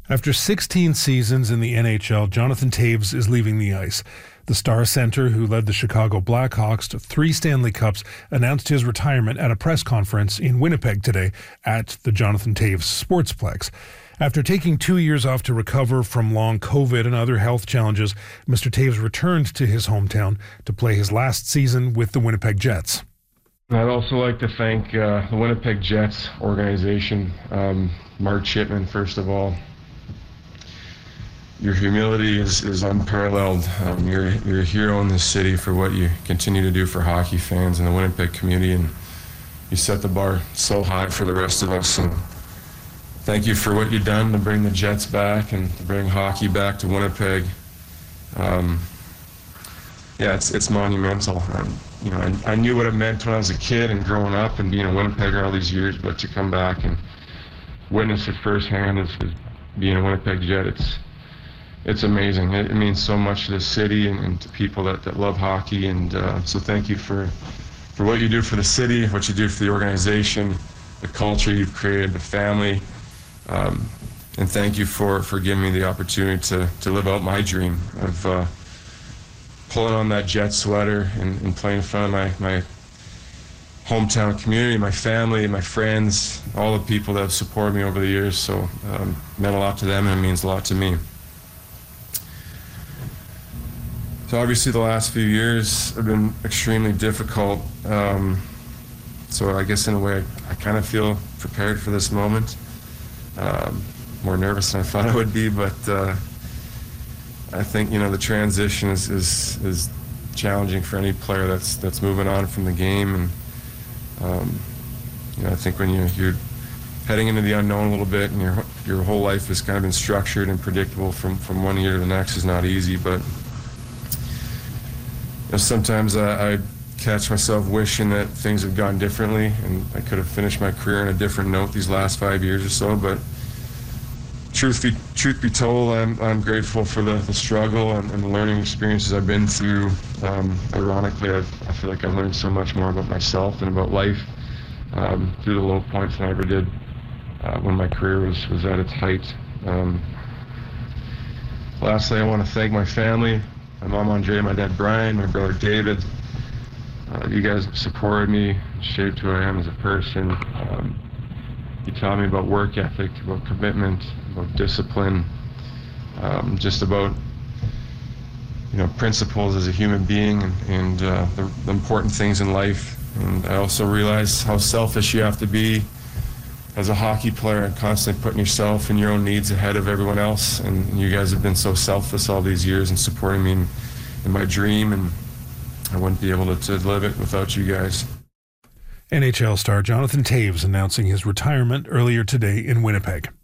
After 16 seasons in the NHL, Jonathan Toews is leaving the ice. The star center, who led the Chicago Blackhawks to 3 Stanley Cups, announced his retirement at a press conference in Winnipeg today at the Jonathan Toews Sportsplex. After taking 2 years off to recover from long COVID and other health challenges, Mr. Toews returned to his hometown to play his last season with the Winnipeg Jets. I'd also like to thank the Winnipeg Jets organization, Mark Chipman, first of all. Your humility is unparalleled. You're a hero in this city for what you continue to do for hockey fans and the Winnipeg community, and you set the bar so high for the rest of us. And thank you for what you've done to bring the Jets back and to bring hockey back to Winnipeg. It's monumental. I knew what it meant when I was a kid and growing up and being a Winnipegger all these years, but to come back and witness it firsthand as being a Winnipeg Jet, it's amazing. It means so much to the city and to people that love hockey, and so thank you for what you do for the city, what you do for the organization, the culture you've created, the family, and thank you for giving me the opportunity to live out my dream of pulling on that Jet sweater and playing in front of my hometown community, my family, my friends, all the people that have supported me over the years. So meant a lot to them, and it means a lot to me. So obviously the last few years have been extremely difficult. So I guess in a way I kind of feel prepared for this moment. More nervous than I thought I would be, but I think the transition is challenging for any player that's moving on from the game, and I think when you're heading into the unknown a little bit, and your whole life has kind of been structured and predictable from one year to the next is not easy. But sometimes I catch myself wishing that things had gone differently and I could have finished my career on a different note these last 5 years or so. But truth be told, I'm grateful for the struggle and the learning experiences I've been through. Ironically, I feel like I've learned so much more about myself and about life through the low points than I ever did when my career was at its height. Lastly, I want to thank my family, my mom Andre, my dad Brian, my brother David. You guys have supported me, shaped who I am as a person. You taught me about work ethic, about commitment, about discipline, just about principles as a human being, and the important things in life. And I also realize how selfish you have to be as a hockey player and constantly putting yourself and your own needs ahead of everyone else. And you guys have been so selfless all these years and supporting me in my dream, and I wouldn't be able to live it without you guys. NHL star Jonathan Toews announcing his retirement earlier today in Winnipeg.